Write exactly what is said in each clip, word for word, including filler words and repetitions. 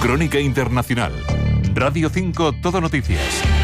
Crónica Internacional. Radio cinco Todo Noticias.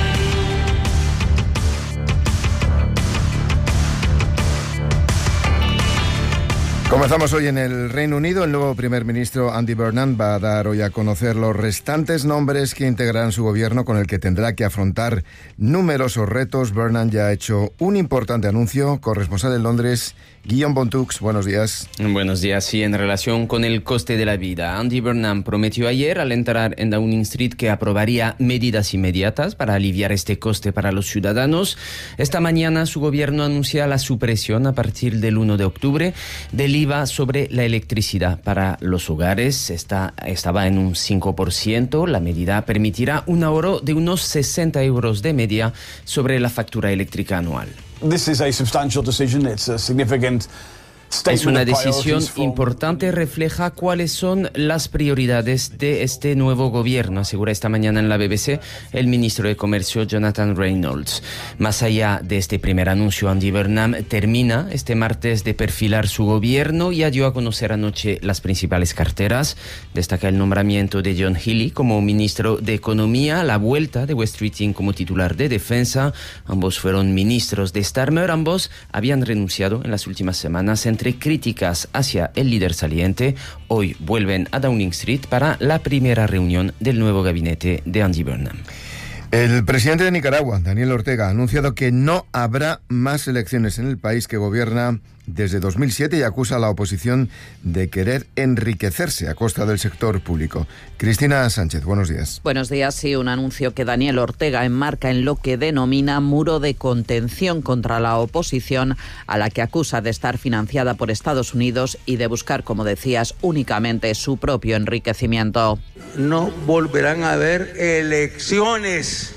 Comenzamos hoy en el Reino Unido. El nuevo primer ministro Andy Burnham va a dar hoy a conocer los restantes nombres que integrarán su gobierno, con el que tendrá que afrontar numerosos retos. Burnham ya ha hecho un importante anuncio. Corresponsal en Londres, Guillaume Bontux, buenos días. Buenos días. Sí, en relación con el coste de la vida, Andy Burnham prometió ayer, al entrar en Downing Street, que aprobaría medidas inmediatas para aliviar este coste para los ciudadanos. Esta mañana su gobierno anuncia la supresión a partir del uno de octubre del I V A sobre la electricidad para los hogares. Esta, estaba en un cinco por ciento. La medida permitirá un ahorro de unos sesenta euros de media sobre la factura eléctrica anual. This is a substantial decision. It's a significant Es una decisión importante, refleja cuáles son las prioridades de este nuevo gobierno, asegura esta mañana en la B B C el ministro de Comercio Jonathan Reynolds. Más allá de este primer anuncio, Andy Burnham termina este martes de perfilar su gobierno y ya dio a conocer anoche las principales carteras. Destaca el nombramiento de John Healey como ministro de Economía, la vuelta de Wes Streeting como titular de Defensa. Ambos fueron ministros de Starmer, ambos habían renunciado en las últimas semanas en Entre críticas hacia el líder saliente. Hoy vuelven a Downing Street para la primera reunión del nuevo gabinete de Andy Burnham. El presidente de Nicaragua, Daniel Ortega, ha anunciado que no habrá más elecciones en el país que gobierna desde dos mil siete y acusa a la oposición de querer enriquecerse a costa del sector público. Cristina Sánchez, buenos días. Buenos días. Sí, un anuncio que Daniel Ortega enmarca en lo que denomina muro de contención contra la oposición, a la que acusa de estar financiada por Estados Unidos y de buscar, como decías, únicamente su propio enriquecimiento. No volverán a haber elecciones.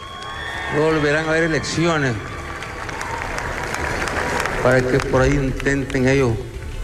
No volverán a haber elecciones. Para que por ahí intenten ellos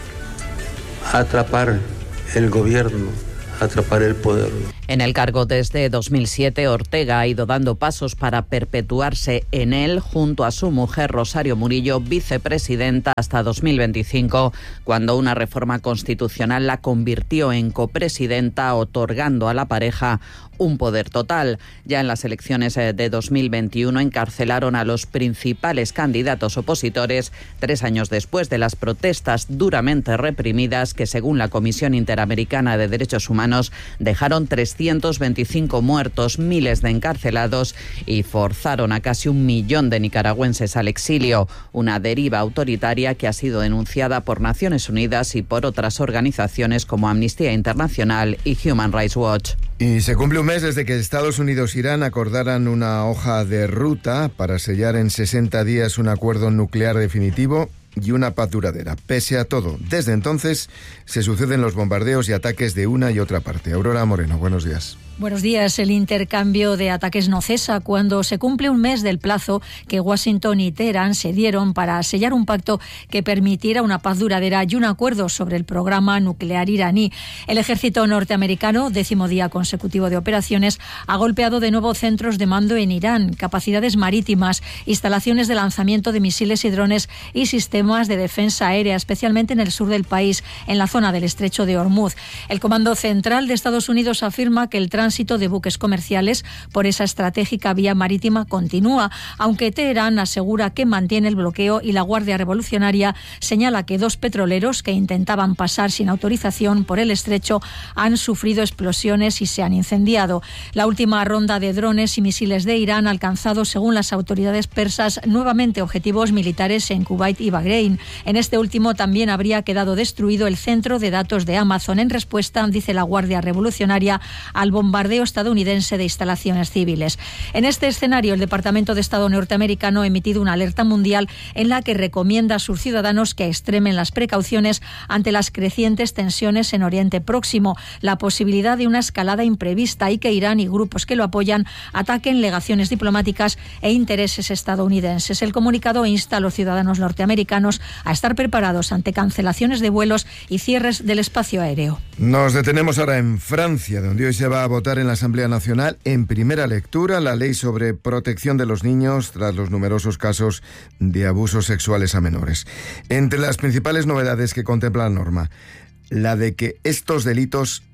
atrapar el gobierno, atrapar el poder. En el cargo desde dos mil siete, Ortega ha ido dando pasos para perpetuarse en él junto a su mujer Rosario Murillo, vicepresidenta hasta dos mil veinticinco, cuando una reforma constitucional la convirtió en copresidenta, otorgando a la pareja un poder total. Ya en las elecciones de dos mil veintiuno encarcelaron a los principales candidatos opositores, tres años después de las protestas duramente reprimidas que, según la Comisión Interamericana de Derechos Humanos, dejaron trescientos veinticinco muertos, miles de encarcelados y forzaron a casi un millón de nicaragüenses al exilio. Una deriva autoritaria que ha sido denunciada por Naciones Unidas y por otras organizaciones como Amnistía Internacional y Human Rights Watch. Y se cumple un mes desde que Estados Unidos e Irán acordaran una hoja de ruta para sellar en sesenta días un acuerdo nuclear definitivo y una paz duradera. Pese a todo, desde entonces se suceden los bombardeos y ataques de una y otra parte. Aurora Moreno, buenos días. Buenos días. El intercambio de ataques no cesa cuando se cumple un mes del plazo que Washington y Teherán se dieron para sellar un pacto que permitiera una paz duradera y un acuerdo sobre el programa nuclear iraní. El ejército norteamericano, décimo día consecutivo de operaciones, ha golpeado de nuevo centros de mando en Irán, capacidades marítimas, instalaciones de lanzamiento de misiles y drones y sistemas de defensa aérea, especialmente en el sur del país, en la zona del estrecho de Hormuz. El Comando Central de Estados Unidos afirma que el tránsito de buques comerciales por esa estratégica vía marítima continúa, aunque Teherán asegura que mantiene el bloqueo y la Guardia Revolucionaria señala que dos petroleros que intentaban pasar sin autorización por el estrecho han sufrido explosiones y se han incendiado. La última ronda de drones y misiles de Irán ha alcanzado, según las autoridades persas, nuevamente objetivos militares en Kuwait y Bahrein. En este último también habría quedado destruido el centro de datos de Amazon en respuesta, dice la Guardia Revolucionaria, al bombardeo estadounidense de instalaciones civiles. En este escenario, el Departamento de Estado norteamericano ha emitido una alerta mundial en la que recomienda a sus ciudadanos que extremen las precauciones ante las crecientes tensiones en Oriente Próximo, la posibilidad de una escalada imprevista y que Irán y grupos que lo apoyan ataquen legaciones diplomáticas e intereses estadounidenses. El comunicado insta a los ciudadanos norteamericanos a estar preparados ante cancelaciones de vuelos y cierres del espacio aéreo. Nos detenemos ahora en Francia, donde hoy se va a votar en la Asamblea Nacional en primera lectura la ley sobre protección de los niños tras los numerosos casos de abusos sexuales a menores. Entre las principales novedades que contempla la norma, la de que estos delitos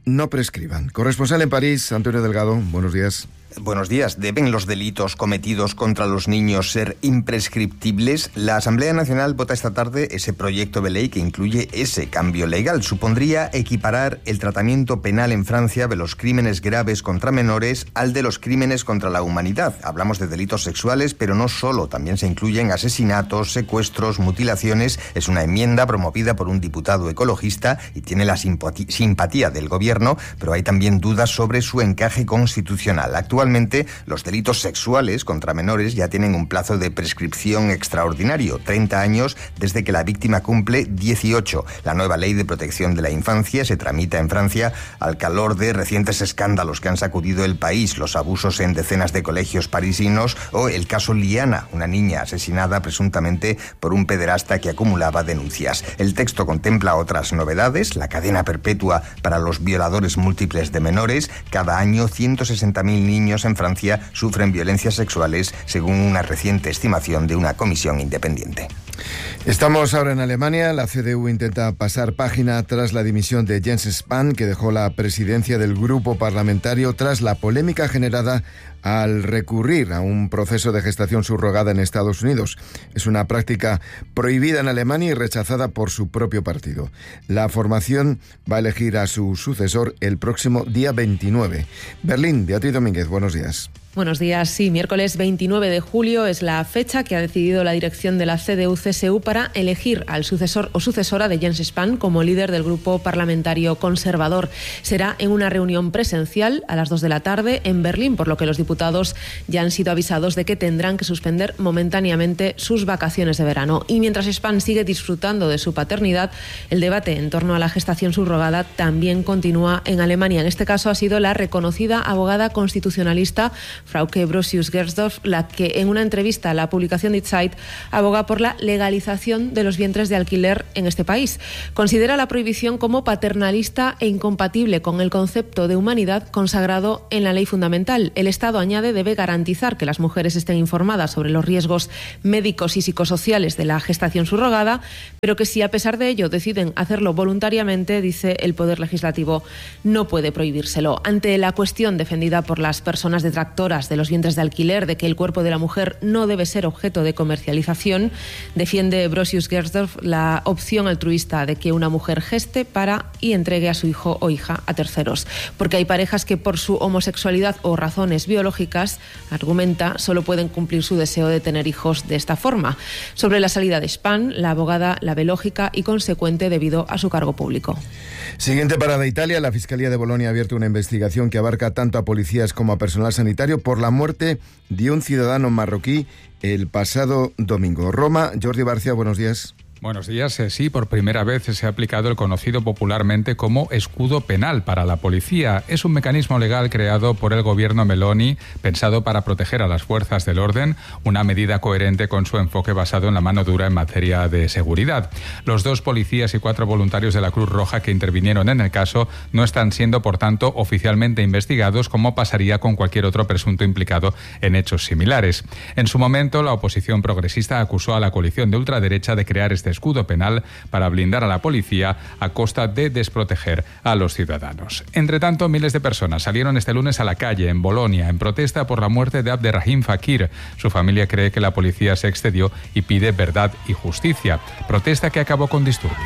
no prescriban. Corresponsal en París, Antonio Delgado, buenos días. Buenos días. ¿Deben los delitos cometidos contra los niños ser imprescriptibles? La Asamblea Nacional vota esta tarde ese proyecto de ley que incluye ese cambio legal. Supondría equiparar el tratamiento penal en Francia de los crímenes graves contra menores al de los crímenes contra la humanidad. Hablamos de delitos sexuales, pero no solo. También se incluyen asesinatos, secuestros, mutilaciones. Es una enmienda promovida por un diputado ecologista y tiene la simpatía del gobierno, pero hay también dudas sobre su encaje constitucional. Actualmente, Actualmente, los delitos sexuales contra menores ya tienen un plazo de prescripción extraordinario, treinta años desde que la víctima cumple dieciocho. La nueva ley de protección de la infancia se tramita en Francia al calor de recientes escándalos que han sacudido el país, los abusos en decenas de colegios parisinos o el caso Liana, una niña asesinada presuntamente por un pederasta que acumulaba denuncias. El texto contempla otras novedades, la cadena perpetua para los violadores múltiples de menores. Cada año ciento sesenta mil niños en Francia sufren violencias sexuales, según una reciente estimación de una comisión independiente. Estamos ahora en Alemania. La C D U intenta pasar página tras la dimisión de Jens Spahn, que dejó la presidencia del grupo parlamentario tras la polémica generada al recurrir a un proceso de gestación subrogada en Estados Unidos. Es una práctica prohibida en Alemania y rechazada por su propio partido. La formación va a elegir a su sucesor el próximo día veintinueve. Berlín, Beatriz Domínguez, buenos días. Buenos días. Sí, miércoles veintinueve de julio es la fecha que ha decidido la dirección de la C D U C S U para elegir al sucesor o sucesora de Jens Spahn como líder del grupo parlamentario conservador. Será en una reunión presencial a las dos de la tarde en Berlín, por lo que los diputados ya han sido avisados de que tendrán que suspender momentáneamente sus vacaciones de verano. Y mientras Spahn sigue disfrutando de su paternidad, el debate en torno a la gestación subrogada también continúa en Alemania. En este caso ha sido la reconocida abogada constitucionalista Frauke Brosius-Gersdorf, la que en una entrevista a la publicación Die Zeit aboga por la legalización de los vientres de alquiler en este país. Considera la prohibición como paternalista e incompatible con el concepto de humanidad consagrado en la ley fundamental. El Estado, añade, debe garantizar que las mujeres estén informadas sobre los riesgos médicos y psicosociales de la gestación subrogada, pero que si a pesar de ello deciden hacerlo voluntariamente, dice el Poder Legislativo, no puede prohibírselo. Ante la cuestión defendida por las personas detractoras de los vientres de alquiler de que el cuerpo de la mujer no debe ser objeto de comercialización, defiende Brosius-Gersdorf la opción altruista de que una mujer geste para y entregue a su hijo o hija a terceros, porque hay parejas que por su homosexualidad o razones biológicas, argumenta, solo pueden cumplir su deseo de tener hijos de esta forma. Sobre la salida de Spahn, la abogada la ve lógica y consecuente debido a su cargo público. Siguiente parada, Italia. La Fiscalía de Bolonia ha abierto una investigación que abarca tanto a policías como a personal sanitario por la muerte de un ciudadano marroquí el pasado domingo. Roma, Jordi Barcia, buenos días. Buenos días. Sí, por primera vez se ha aplicado el conocido popularmente como escudo penal para la policía. Es un mecanismo legal creado por el gobierno Meloni, pensado para proteger a las fuerzas del orden, una medida coherente con su enfoque basado en la mano dura en materia de seguridad. Los dos policías y cuatro voluntarios de la Cruz Roja que intervinieron en el caso no están siendo, por tanto, oficialmente investigados, como pasaría con cualquier otro presunto implicado en hechos similares. En su momento, la oposición progresista acusó a la coalición de ultraderecha de crear este escudo penal para blindar a la policía a costa de desproteger a los ciudadanos. Entre tanto, miles de personas salieron este lunes a la calle en Bolonia en protesta por la muerte de Abderrahim Fakir. Su familia cree que la policía se excedió y pide verdad y justicia. Protesta que acabó con disturbios.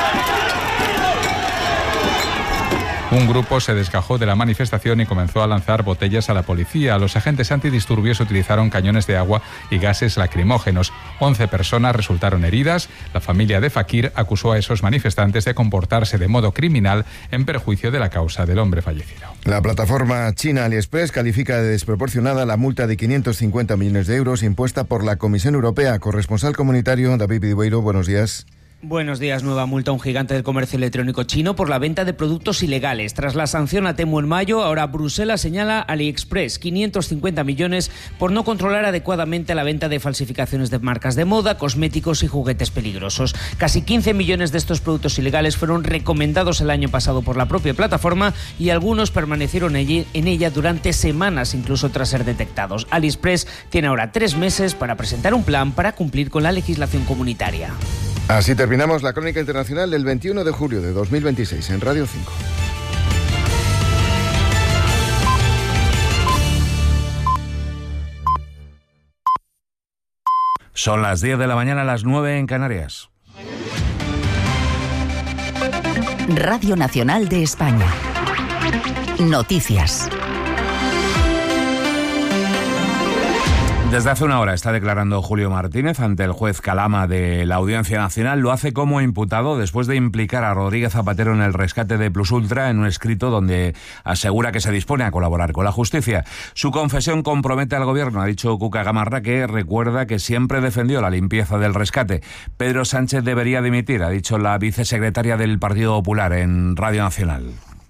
Un grupo se desgajó de la manifestación y comenzó a lanzar botellas a la policía. Los agentes antidisturbios utilizaron cañones de agua y gases lacrimógenos. Once personas resultaron heridas. La familia de Fakir acusó a esos manifestantes de comportarse de modo criminal en perjuicio de la causa del hombre fallecido. La plataforma china AliExpress califica de desproporcionada la multa de quinientos cincuenta millones de euros impuesta por la Comisión Europea. Corresponsal comunitario David Vidueiro, buenos días. Buenos días. Nueva multa a un gigante del comercio electrónico chino por la venta de productos ilegales. Tras la sanción a Temu en mayo, ahora Bruselas señala a AliExpress quinientos cincuenta millones por no controlar adecuadamente la venta de falsificaciones de marcas de moda, cosméticos y juguetes peligrosos. Casi quince millones de estos productos ilegales fueron recomendados el año pasado por la propia plataforma y algunos permanecieron en ella durante semanas, incluso tras ser detectados. AliExpress tiene ahora tres meses para presentar un plan para cumplir con la legislación comunitaria. Así terminamos la crónica internacional del veintiuno de julio de dos mil veintiséis en Radio cinco. Son las diez de la mañana, las nueve en Canarias. Radio Nacional de España. Noticias. Desde hace una hora está declarando Julio Martínez ante el juez Calama de la Audiencia Nacional. Lo hace como imputado después de implicar a Rodríguez Zapatero en el rescate de Plus Ultra en un escrito donde asegura que se dispone a colaborar con la justicia. Su confesión compromete al gobierno, ha dicho Cuca Gamarra, que recuerda que siempre defendió la limpieza del rescate. Pedro Sánchez debería dimitir, ha dicho la vicesecretaria del Partido Popular en Radio Nacional.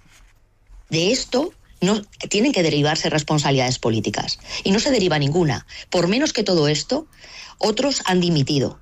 De esto no tienen que derivarse responsabilidades políticas y no se deriva ninguna. Por menos que todo esto, otros han dimitido.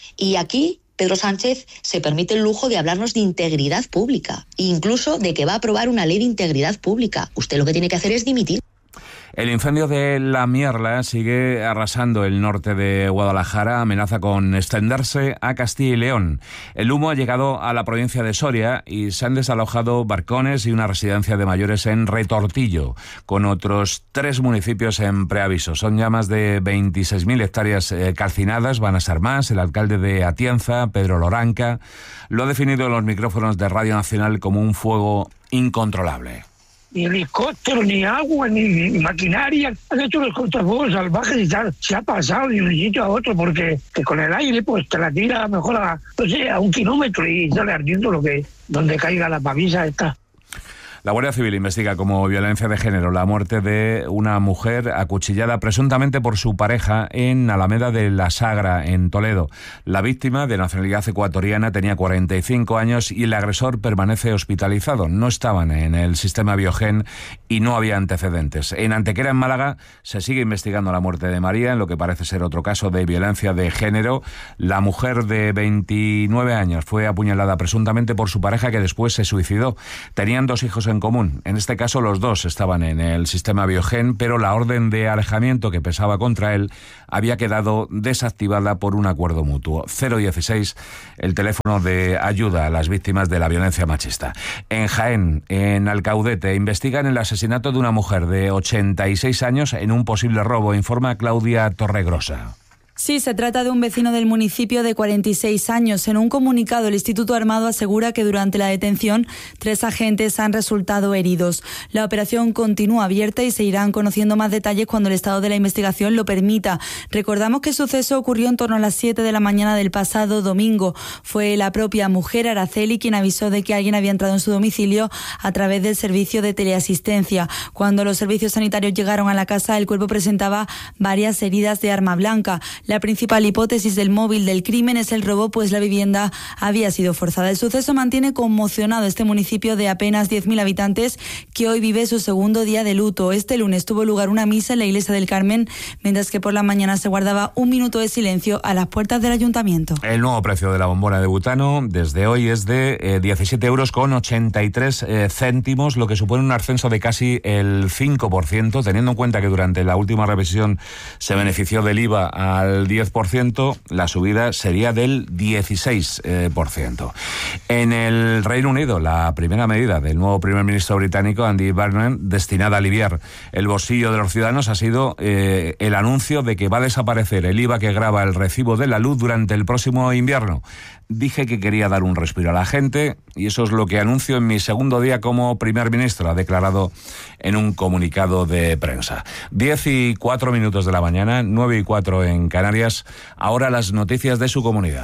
Y aquí Pedro Sánchez se permite el lujo de hablarnos de integridad pública, e incluso de que va a aprobar una ley de integridad pública. Usted lo que tiene que hacer es dimitir. El incendio de La Mierla sigue arrasando el norte de Guadalajara, amenaza con extenderse a Castilla y León. El humo ha llegado a la provincia de Soria y se han desalojado barcones y una residencia de mayores en Retortillo, con otros tres municipios en preaviso. Son ya más de veintiséis mil hectáreas eh, calcinadas, van a ser más. El alcalde de Atienza, Pedro Loranca, lo ha definido en los micrófonos de Radio Nacional como un fuego incontrolable. Ni helicóptero, ni agua, ni maquinaria. Han hecho los cortafuegos salvajes y tal. Se ha pasado de un sitio a otro porque que con el aire pues te la tira mejor a, no sé, a un kilómetro y sale ardiendo lo que donde caiga la pavisa esta. La Guardia Civil investiga como violencia de género la muerte de una mujer acuchillada presuntamente por su pareja en Alameda de la Sagra, en Toledo. La víctima, de nacionalidad ecuatoriana, tenía cuarenta y cinco años y el agresor permanece hospitalizado. No estaban en el sistema Biogen y no había antecedentes. En Antequera, en Málaga, se sigue investigando la muerte de María, en lo que parece ser otro caso de violencia de género. La mujer de veintinueve años fue apuñalada presuntamente por su pareja, que después se suicidó. Tenían dos hijos en común. En este caso los dos estaban en el sistema Biogen, pero la orden de alejamiento que pesaba contra él había quedado desactivada por un acuerdo mutuo. cero dieciséis, el teléfono de ayuda a las víctimas de la violencia machista. En Jaén, en Alcaudete, investigan el asesinato de una mujer de ochenta y seis años en un posible robo, informa Claudia Torregrosa. Sí, se trata de un vecino del municipio de cuarenta y seis años. En un comunicado, el Instituto Armado asegura que durante la detención tres agentes han resultado heridos. La operación continúa abierta y se irán conociendo más detalles cuando el estado de la investigación lo permita. Recordamos que el suceso ocurrió en torno a las siete de la mañana del pasado domingo. Fue la propia mujer, Araceli, quien avisó de que alguien había entrado en su domicilio a través del servicio de teleasistencia. Cuando los servicios sanitarios llegaron a la casa, el cuerpo presentaba varias heridas de arma blanca. La principal hipótesis del móvil del crimen es el robo, pues la vivienda había sido forzada. El suceso mantiene conmocionado este municipio de apenas diez mil habitantes, que hoy vive su segundo día de luto. Este lunes tuvo lugar una misa en la iglesia del Carmen, mientras que por la mañana se guardaba un minuto de silencio a las puertas del ayuntamiento. El nuevo precio de la bombona de butano desde hoy es de eh, diecisiete euros con ochenta y tres eh, céntimos, lo que supone un ascenso de casi el cinco por ciento, teniendo en cuenta que durante la última revisión se benefició del I V A al diez por ciento, la subida sería del dieciséis por ciento. En el Reino Unido, la primera medida del nuevo primer ministro británico, Andy Burnham, destinada a aliviar el bolsillo de los ciudadanos, ha sido eh, el anuncio de que va a desaparecer el I V A que grava el recibo de la luz durante el próximo invierno. Dije que quería dar un respiro a la gente y eso es lo que anuncio en mi segundo día como primer ministro, ha declarado en un comunicado de prensa. Diez y cuatro minutos de la mañana, nueve y cuatro en Canarias. Ahora las noticias de su comunidad.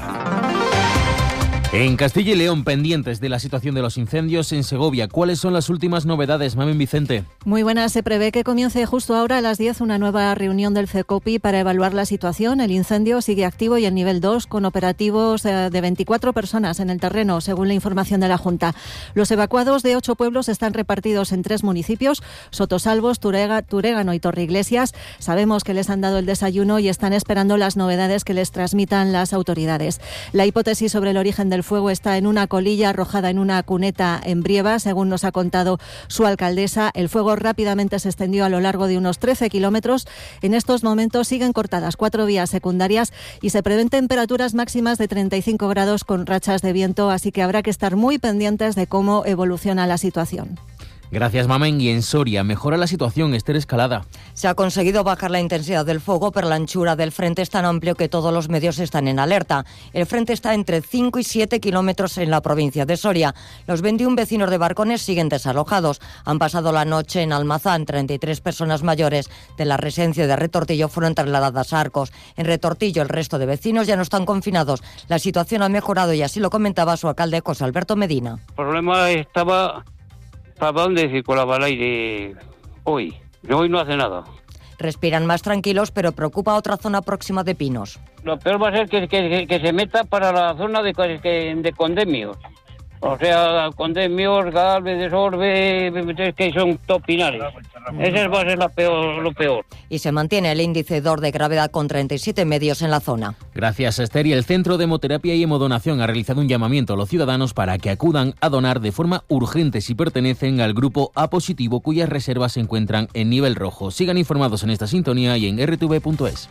En Castilla y León, pendientes de la situación de los incendios en Segovia. ¿Cuáles son las últimas novedades, Mamen Vicente? Muy buenas. Se prevé que comience justo ahora a las diez una nueva reunión del CECOPI para evaluar la situación. El incendio sigue activo y en nivel dos, con operativos de veinticuatro personas en el terreno, según la información de la Junta. Los evacuados de ocho pueblos están repartidos en tres municipios: Sotosalvos, Turega, Turégano y Torreiglesias. Sabemos que les han dado el desayuno y están esperando las novedades que les transmitan las autoridades. La hipótesis sobre el origen del fuego está en una colilla arrojada en una cuneta en Brieva, según nos ha contado su alcaldesa. El fuego rápidamente se extendió a lo largo de unos trece kilómetros. En estos momentos siguen cortadas cuatro vías secundarias y se prevén temperaturas máximas de treinta y cinco grados con rachas de viento, así que habrá que estar muy pendientes de cómo evoluciona la situación. Gracias, Mamen. Y en Soria, mejora la situación, Esther Escalada. Se ha conseguido bajar la intensidad del fuego, pero la anchura del frente es tan amplio que todos los medios están en alerta. El frente está entre cinco y siete kilómetros en la provincia de Soria. Los veintiún vecinos de Barcones siguen desalojados. Han pasado la noche en Almazán. treinta y tres personas mayores de la residencia de Retortillo fueron trasladadas a Arcos. En Retortillo el resto de vecinos ya no están confinados. La situación ha mejorado y así lo comentaba su alcalde José Alberto Medina. El problema estaba para dónde circulaba el aire hoy. Hoy no hace nada. Respiran más tranquilos, pero preocupa otra zona próxima de Pinos. Lo peor va a ser que, que, que se meta para la zona de, de Condemios. O sea, Condemios, Galvez, Desorbe, que son top pinares. Ese va a ser la peor, lo peor. Y se mantiene el índice dos de gravedad con treinta y siete medios en la zona. Gracias, Esther. Y el Centro de Hemoterapia y Hemodonación ha realizado un llamamiento a los ciudadanos para que acudan a donar de forma urgente si pertenecen al grupo A positivo, cuyas reservas se encuentran en nivel rojo. Sigan informados en esta sintonía y en r t v punto es.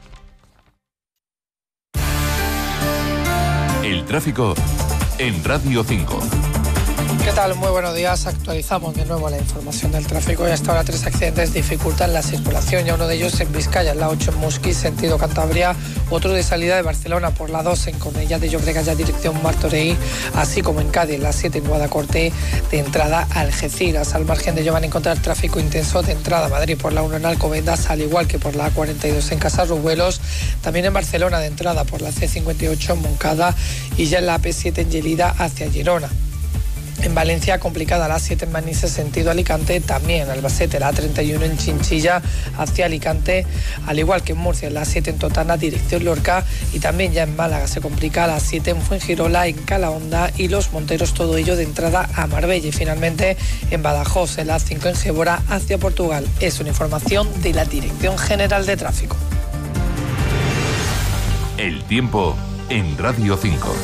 El tráfico en Radio cinco. ¿Qué tal? Muy buenos días. Actualizamos de nuevo la información del tráfico y hasta ahora tres accidentes dificultan la circulación. Ya uno de ellos en Vizcaya, en la ocho en Musquis, sentido Cantabria. Otro de salida de Barcelona por la dos en Cornellà de Llobregat, ya dirección Martorell. Así como en Cádiz, la siete en Guadacorte, de entrada a Algeciras. Al margen de ello van a encontrar tráfico intenso de entrada a Madrid por la uno en Alcobendas, al igual que por la A cuarenta y dos en Casarrubuelos. También en Barcelona de entrada por la C cincuenta y ocho en Moncada y ya en la A P siete en Lleida hacia Girona. En Valencia, complicada la A siete en Manises, sentido Alicante, también Albacete, la A treinta y uno en Chinchilla, hacia Alicante, al igual que en Murcia, la A siete en Totana, dirección Lorca, y también ya en Málaga se complica la A siete en Fuengirola, en Calahonda y Los Monteros, todo ello de entrada a Marbella. Y finalmente en Badajoz, la A cinco en Gébora, hacia Portugal. Es una información de la Dirección General de Tráfico. El tiempo en Radio cinco.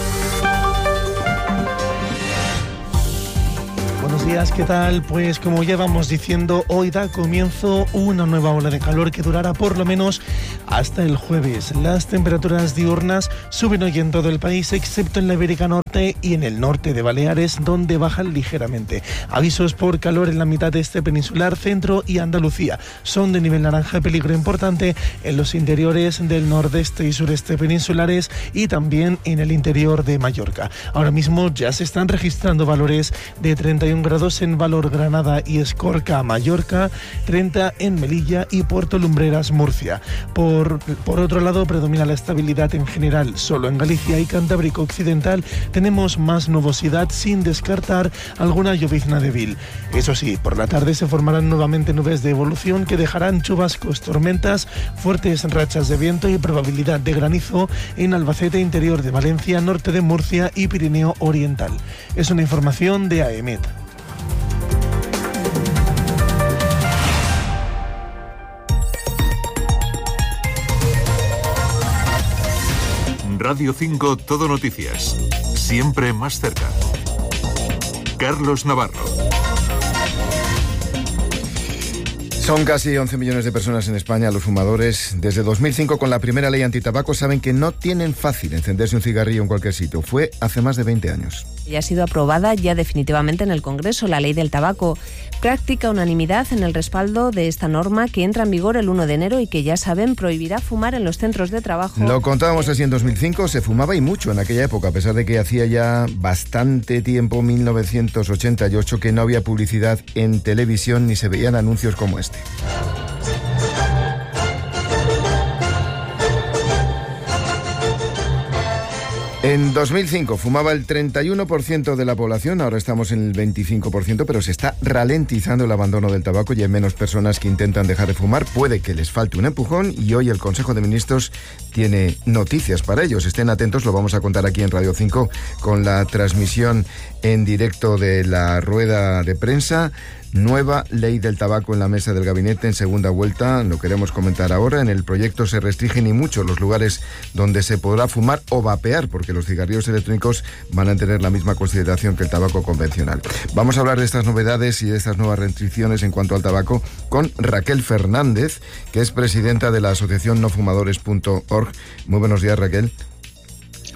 Buenos días, ¿qué tal? Pues como ya vamos diciendo, hoy da comienzo una nueva ola de calor que durará por lo menos hasta el jueves. Las temperaturas diurnas suben hoy en todo el país, excepto en la Ibérica Norte y en el norte de Baleares, donde bajan ligeramente. Avisos por calor en la mitad este peninsular, centro y Andalucía. Son de nivel naranja, peligro importante en los interiores del nordeste y sureste peninsulares y también en el interior de Mallorca. Ahora mismo ya se están registrando valores de treinta y uno grados en Valor, Granada y Escorca, Mallorca, treinta en Melilla y Puerto Lumbreras, Murcia. Por, por otro lado, predomina la estabilidad en general. Solo en Galicia y Cantábrico Occidental tenemos más nubosidad, sin descartar alguna llovizna débil. Eso sí, por la tarde se formarán nuevamente nubes de evolución que dejarán chubascos, tormentas, fuertes rachas de viento y probabilidad de granizo en Albacete, interior de Valencia, norte de Murcia y Pirineo Oriental. Es una información de A E M E T. Radio cinco Todo Noticias. Siempre más cerca. Carlos Navarro. Son casi once millones de personas en España. Los fumadores, desde dos mil cinco, con la primera ley antitabaco, saben que no tienen fácil encenderse un cigarrillo en cualquier sitio. Fue hace más de veinte años. Ya ha sido aprobada ya definitivamente en el Congreso la ley del tabaco. Práctica unanimidad en el respaldo de esta norma que entra en vigor el uno de enero y que, ya saben, prohibirá fumar en los centros de trabajo. Lo contábamos así en dos mil cinco, se fumaba y mucho en aquella época, a pesar de que hacía ya bastante tiempo, mil novecientos ochenta y ocho, que no había publicidad en televisión ni se veían anuncios como este. En dos mil cinco fumaba el treinta y uno por ciento de la población, ahora estamos en el veinticinco por ciento, pero se está ralentizando el abandono del tabaco y hay menos personas que intentan dejar de fumar. Puede que les falte un empujón y hoy el Consejo de Ministros tiene noticias para ellos. Estén atentos, lo vamos a contar aquí en Radio cinco con la transmisión en directo de la rueda de prensa. Nueva ley del tabaco en la mesa del gabinete en segunda vuelta, lo queremos comentar ahora. En el proyecto se restringen y mucho los lugares donde se podrá fumar o vapear, porque los cigarrillos electrónicos van a tener la misma consideración que el tabaco convencional. Vamos a hablar de estas novedades y de estas nuevas restricciones en cuanto al tabaco con Raquel Fernández, que es presidenta de la asociación no fumadores punto org. Muy buenos días, Raquel.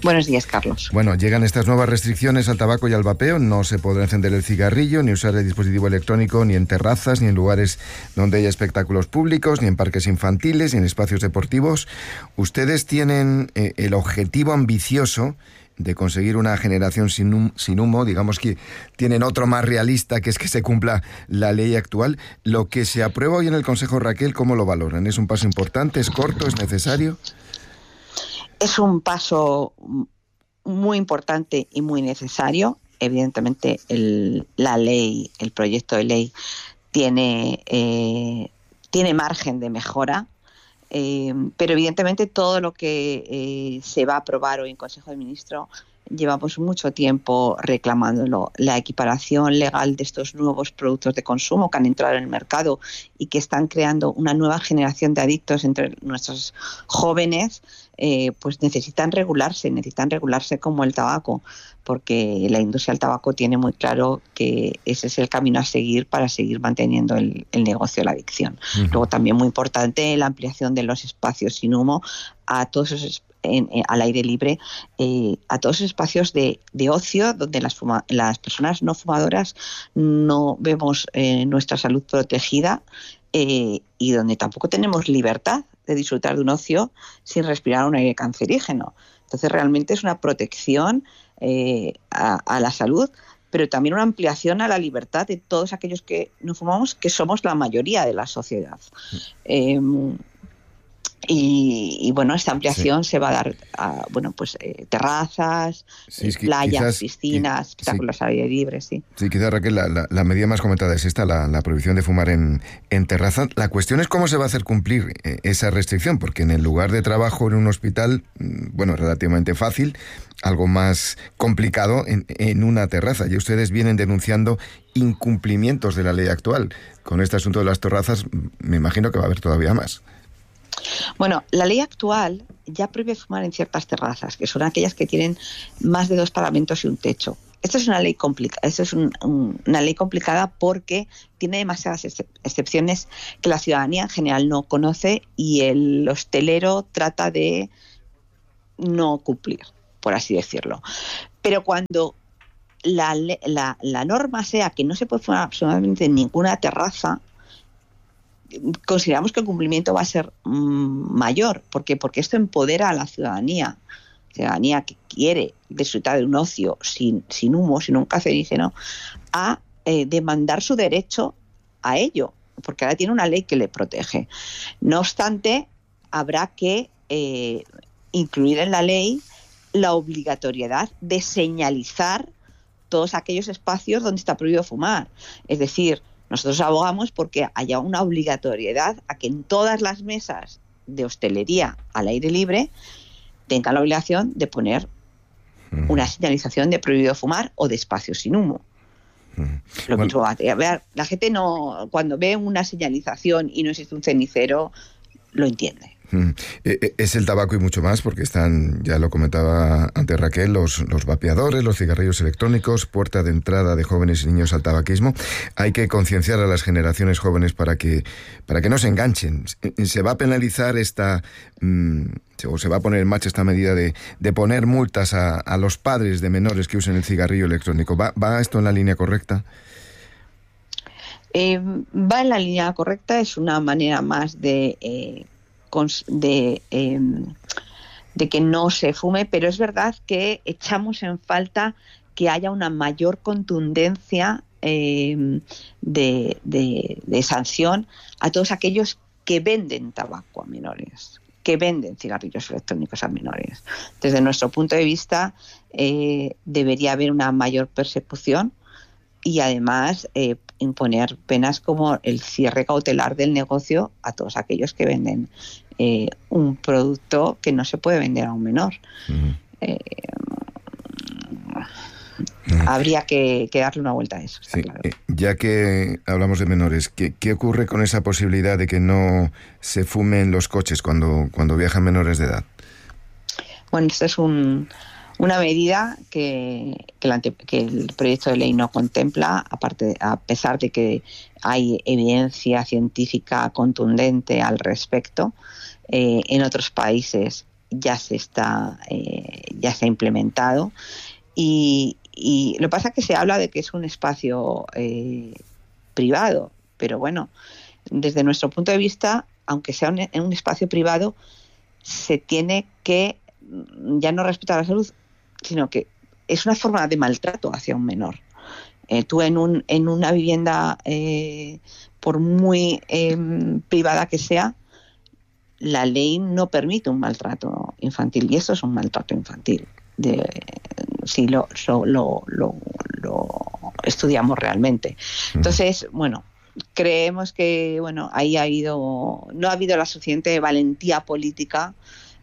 Buenos días, Carlos. Bueno, llegan estas nuevas restricciones al tabaco y al vapeo. No se podrá encender el cigarrillo, ni usar el dispositivo electrónico, ni en terrazas, ni en lugares donde haya espectáculos públicos, ni en parques infantiles, ni en espacios deportivos. Ustedes tienen eh, el objetivo ambicioso de conseguir una generación sin, hum, sin humo. Digamos que tienen otro más realista, que es que se cumpla la ley actual. Lo que se aprueba hoy en el Consejo, Raquel, ¿cómo lo valoran? ¿Es un paso importante? ¿Es corto? ¿Es necesario? Es un paso muy importante y muy necesario. Evidentemente, el, la ley, el proyecto de ley, tiene, eh, tiene margen de mejora, eh, pero evidentemente todo lo que eh, se va a aprobar hoy en Consejo de Ministros llevamos mucho tiempo reclamándolo. La equiparación legal de estos nuevos productos de consumo que han entrado en el mercado y que están creando una nueva generación de adictos entre nuestros jóvenes, eh, pues necesitan regularse, necesitan regularse como el tabaco, porque la industria del tabaco tiene muy claro que ese es el camino a seguir para seguir manteniendo el, el negocio de la adicción. Uh-huh. Luego también muy importante la ampliación de los espacios sin humo a todos esos En, en, al aire libre, eh, a todos los espacios de, de ocio donde las, fuma, las personas no fumadoras no vemos eh, nuestra salud protegida eh, y donde tampoco tenemos libertad de disfrutar de un ocio sin respirar un aire cancerígeno. Entonces realmente es una protección eh, a, a la salud, pero también una ampliación a la libertad de todos aquellos que no fumamos, que somos la mayoría de la sociedad. Eh, Y, y bueno, esta ampliación sí. se va a dar a bueno, pues eh, terrazas, sí, es que playas, quizás, piscinas, sí, espectáculos sí. al aire libre, sí. Sí, quizás, Raquel, la, la, la medida más comentada es esta, la, la prohibición de fumar en, en terraza. La cuestión es cómo se va a hacer cumplir eh, esa restricción, porque en el lugar de trabajo en un hospital, bueno, es relativamente fácil, algo más complicado en, en una terraza. Y ustedes vienen denunciando incumplimientos de la ley actual. Con este asunto de las terrazas, me imagino que va a haber todavía más. Bueno, la ley actual ya prohíbe fumar en ciertas terrazas, que son aquellas que tienen más de dos paramentos y un techo. Esta es una ley complicada, esto es un, un, una ley complicada porque tiene demasiadas excep- excepciones que la ciudadanía en general no conoce y el hostelero trata de no cumplir, por así decirlo. Pero cuando la, la, la norma sea que no se puede fumar absolutamente en ninguna terraza, consideramos que el cumplimiento va a ser mmm, mayor. ¿Por qué? Porque esto empodera a la ciudadanía, ciudadanía que quiere disfrutar de un ocio sin, sin humo, sin un cancerígeno, a eh, demandar su derecho a ello, porque ahora tiene una ley que le protege. No obstante, habrá que eh, incluir en la ley la obligatoriedad de señalizar todos aquellos espacios donde está prohibido fumar. Es decir, nosotros abogamos porque haya una obligatoriedad a que en todas las mesas de hostelería al aire libre tengan la obligación de poner una señalización de prohibido fumar o de espacios sin humo. Lo bueno. mismo, a ver, la gente no, cuando ve una señalización y no existe un cenicero, lo entiende. Es el tabaco y mucho más, porque están, ya lo comentaba antes Raquel, los, los vapeadores, los cigarrillos electrónicos, puerta de entrada de jóvenes y niños al tabaquismo. Hay que concienciar a las generaciones jóvenes para que, para que no se enganchen. ¿Se va a penalizar esta, mmm, o se va a poner en marcha esta medida de, de poner multas a, a los padres de menores que usen el cigarrillo electrónico? ¿Va, va esto en la línea correcta? Eh, va en la línea correcta, es una manera más de... Eh, De, eh, de que no se fume, pero es verdad que echamos en falta que haya una mayor contundencia eh, de, de, de sanción a todos aquellos que venden tabaco a menores, que venden cigarrillos electrónicos a menores. Desde nuestro punto de vista eh, debería haber una mayor persecución y además eh, imponer penas como el cierre cautelar del negocio a todos aquellos que venden eh, un producto que no se puede vender a un menor. Uh-huh. Eh, uh-huh. Habría que, que darle una vuelta a eso. Está sí, claro. eh, ya que hablamos de menores, ¿qué, ¿qué ocurre con esa posibilidad de que no se fume en los coches cuando, cuando viajan menores de edad? Bueno, esto es un... Una medida que, que, la, que el proyecto de ley no contempla, aparte, a pesar de que hay evidencia científica contundente al respecto, eh, en otros países ya se está eh, ya se ha implementado y, y lo que pasa es que se habla de que es un espacio eh, privado, pero bueno, desde nuestro punto de vista, aunque sea un, en un espacio privado, se tiene que ya no respetar la salud, sino que es una forma de maltrato hacia un menor. Eh, tú en un en una vivienda, eh, por muy eh, privada que sea, la ley no permite un maltrato infantil, y esto es un maltrato infantil. De, si lo, lo, lo, lo, lo estudiamos realmente. Entonces, bueno, creemos que bueno ahí ha habido no ha habido la suficiente valentía política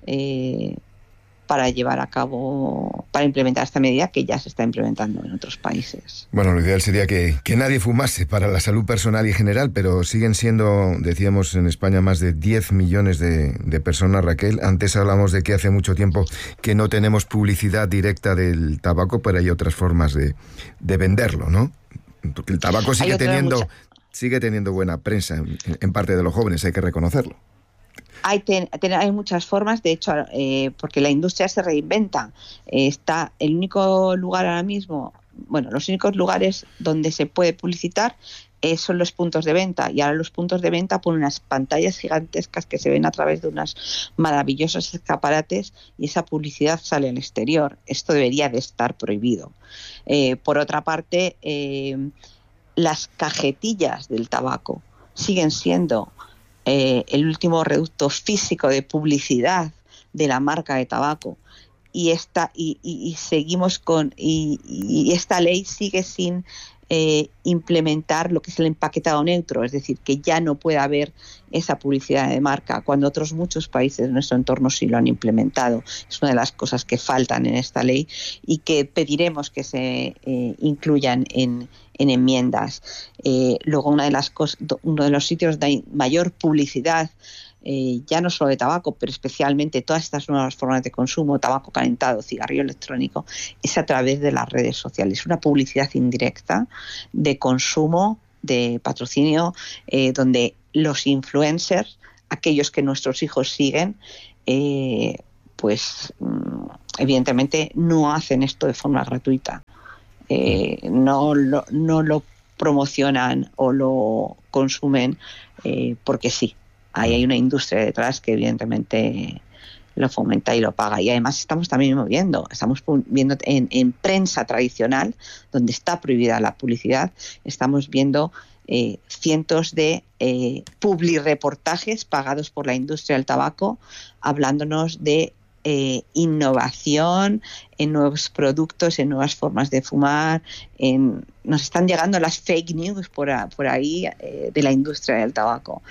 eh, para llevar a cabo, para implementar esta medida que ya se está implementando en otros países. Bueno, lo ideal sería que, que nadie fumase para la salud personal y general, pero siguen siendo, decíamos, en España más de diez millones de, de personas, Raquel. Antes hablamos de que hace mucho tiempo que no tenemos publicidad directa del tabaco, pero hay otras formas de, de venderlo, ¿no? Porque el tabaco sigue teniendo, mucha... sigue teniendo buena prensa en, en parte de los jóvenes, hay que reconocerlo. Hay, ten, ten, hay muchas formas, de hecho, eh, porque la industria se reinventa. Eh, está el único lugar ahora mismo, bueno, los únicos lugares donde se puede publicitar eh, son los puntos de venta. Y ahora los puntos de venta ponen unas pantallas gigantescas que se ven a través de unos maravillosos escaparates y esa publicidad sale al exterior. Esto debería de estar prohibido. Eh, por otra parte, eh, las cajetillas del tabaco siguen siendo Eh, el último reducto físico de publicidad de la marca de tabaco, y esta y, y, y seguimos con y, y esta ley sigue sin eh, implementar lo que es el empaquetado neutro, es decir, que ya no puede haber esa publicidad de marca, cuando otros muchos países de nuestro entorno sí lo han implementado. Es una de las cosas que faltan en esta ley y que pediremos que se eh, incluyan en en enmiendas. Eh, luego, una de las cosas, uno de los sitios de mayor publicidad, eh, ya no solo de tabaco, pero especialmente todas estas nuevas formas de consumo, tabaco calentado, cigarrillo electrónico, es a través de las redes sociales. Una publicidad indirecta de consumo, de patrocinio, eh, donde los influencers, aquellos que nuestros hijos siguen, eh, pues evidentemente no hacen esto de forma gratuita. Eh, no, lo, no lo promocionan o lo consumen eh, porque sí. Ahí hay una industria detrás que evidentemente lo fomenta y lo paga. Y además estamos también moviendo, estamos viendo en, en prensa tradicional, donde está prohibida la publicidad, estamos viendo eh, cientos de eh, publireportajes pagados por la industria del tabaco, hablándonos de Eh, innovación, en nuevos productos, en nuevas formas de fumar. En, nos están llegando las fake news por, a, por ahí eh, de la industria del tabaco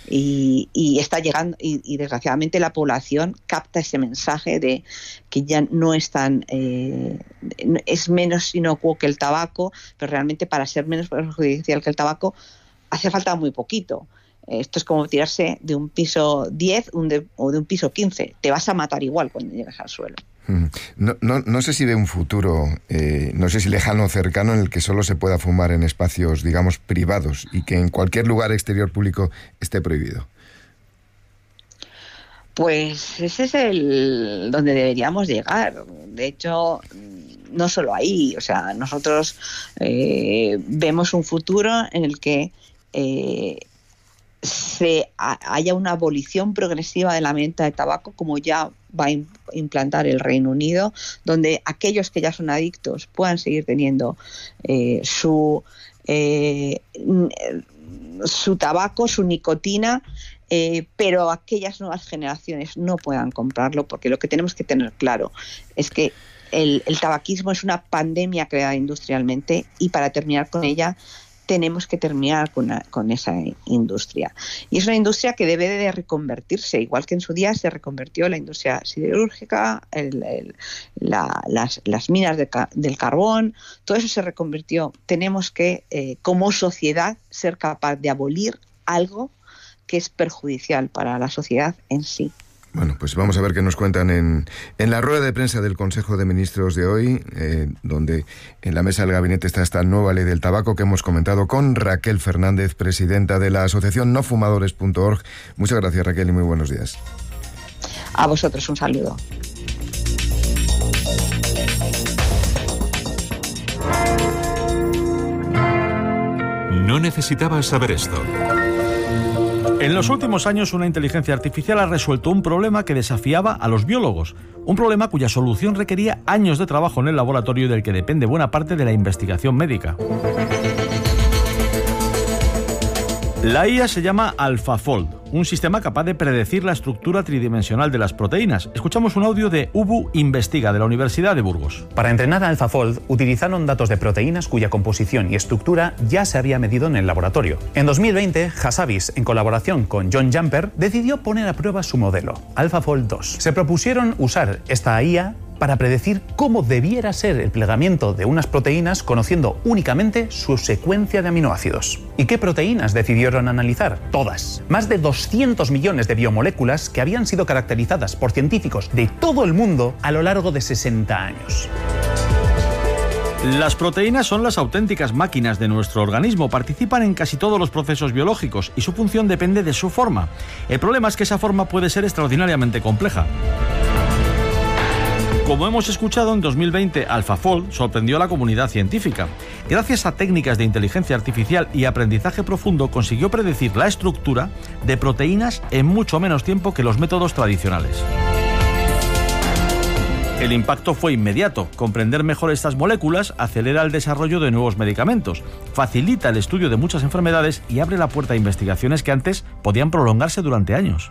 y, y está llegando y, y desgraciadamente la población capta ese mensaje de que ya no es tan eh, es menos inocuo que el tabaco, pero realmente para ser menos perjudicial que el tabaco hace falta muy poquito. Esto es como tirarse de un piso diez un de, o de un piso quince. Te vas a matar igual cuando llegas al suelo. No, no, no sé si ve un futuro, eh, no sé si lejano o cercano, en el que solo se pueda fumar en espacios, digamos, privados y que en cualquier lugar exterior público esté prohibido. Pues ese es el donde deberíamos llegar. De hecho, no solo ahí. O sea, nosotros eh, vemos un futuro en el que eh, se haya una abolición progresiva de la venta de tabaco, como ya va a implantar el Reino Unido, donde aquellos que ya son adictos puedan seguir teniendo eh, su eh, su tabaco, su nicotina, eh, pero aquellas nuevas generaciones no puedan comprarlo, porque lo que tenemos que tener claro es que el, el tabaquismo es una pandemia creada industrialmente, y para terminar con ella tenemos que terminar con, una, con esa industria. Y es una industria que debe de reconvertirse, igual que en su día se reconvirtió la industria siderúrgica, el, el, la, las, las minas de, del carbón, todo eso se reconvirtió. Tenemos que, eh, como sociedad, ser capaz de abolir algo que es perjudicial para la sociedad en sí. Bueno, pues vamos a ver qué nos cuentan en, en la rueda de prensa del Consejo de Ministros de hoy, eh, donde en la mesa del gabinete está esta nueva ley del tabaco que hemos comentado con Raquel Fernández, presidenta de la asociación no fumadores punto org. Muchas gracias, Raquel, y muy buenos días. A vosotros un saludo. No necesitabas saber esto. En los últimos años, una inteligencia artificial ha resuelto un problema que desafiaba a los biólogos. Un problema cuya solución requería años de trabajo en el laboratorio y del que depende buena parte de la investigación médica. La I A se llama AlphaFold, un sistema capaz de predecir la estructura tridimensional de las proteínas. Escuchamos un audio de Ubu Investiga, de la Universidad de Burgos. Para entrenar a AlphaFold utilizaron datos de proteínas cuya composición y estructura ya se había medido en el laboratorio. En dos mil veinte, Hassabis, en colaboración con John Jumper, decidió poner a prueba su modelo, AlphaFold dos. Se propusieron usar esta I A para predecir cómo debiera ser el plegamiento de unas proteínas conociendo únicamente su secuencia de aminoácidos. ¿Y qué proteínas decidieron analizar? Todas. Más de doscientos millones de biomoléculas que habían sido caracterizadas por científicos de todo el mundo a lo largo de sesenta años. Las proteínas son las auténticas máquinas de nuestro organismo, participan en casi todos los procesos biológicos y su función depende de su forma. El problema es que esa forma puede ser extraordinariamente compleja. Como hemos escuchado, en dos mil veinte AlphaFold sorprendió a la comunidad científica. Gracias a técnicas de inteligencia artificial y aprendizaje profundo, consiguió predecir la estructura de proteínas en mucho menos tiempo que los métodos tradicionales. El impacto fue inmediato. Comprender mejor estas moléculas acelera el desarrollo de nuevos medicamentos, facilita el estudio de muchas enfermedades y abre la puerta a investigaciones que antes podían prolongarse durante años.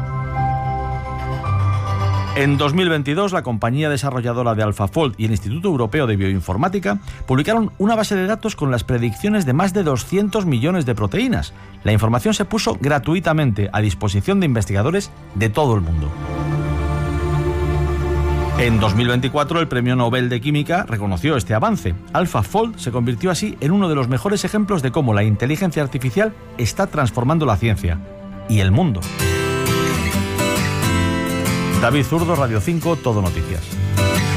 En dos mil veintidós, la compañía desarrolladora de AlphaFold y el Instituto Europeo de Bioinformática publicaron una base de datos con las predicciones de más de doscientos millones de proteínas. La información se puso gratuitamente a disposición de investigadores de todo el mundo. En dos mil veinticuatro, el Premio Nobel de Química reconoció este avance. AlphaFold se convirtió así en uno de los mejores ejemplos de cómo la inteligencia artificial está transformando la ciencia y el mundo. David Zurdo, Radio cinco, Todo Noticias.